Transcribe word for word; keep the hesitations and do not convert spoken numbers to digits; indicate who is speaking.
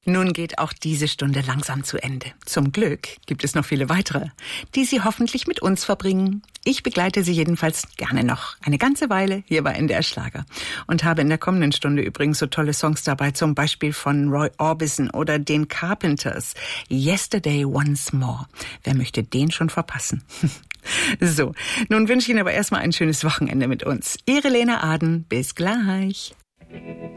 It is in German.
Speaker 1: Nun geht auch diese Stunde langsam zu Ende. Zum Glück gibt es noch viele weitere, die Sie hoffentlich mit uns verbringen. Ich begleite Sie jedenfalls gerne noch eine ganze Weile hier bei N D R Schlager und habe in der kommenden Stunde übrigens so tolle Songs dabei, zum Beispiel von Roy Orbison oder den Carpenters. Yesterday Once More. Wer möchte den schon verpassen? So, nun wünsche ich Ihnen aber erstmal ein schönes Wochenende mit uns. Ihre Lena Aden, bis gleich.